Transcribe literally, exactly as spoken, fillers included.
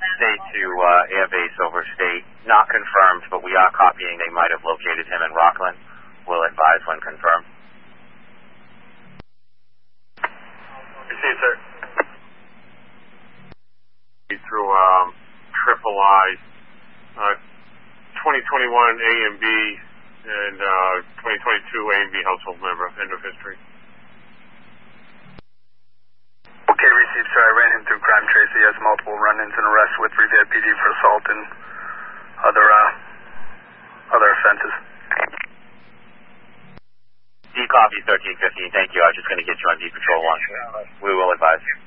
state to uh, Air Base over state. Not confirmed, but we are copying. They might have located him in Rockland. We'll advise when confirmed. Received, sir. Through um, Triple I, uh, twenty twenty-one A and B, and uh, twenty twenty-two A and B household member. End of history. Okay, received, sir. I ran him through Crime Trace. He has multiple run-ins and arrests with Riviera P D for assault and other uh, other offenses. D copy thirteen fifteen. Thank you. I was just going to get you on D Patrol one. We will advise you.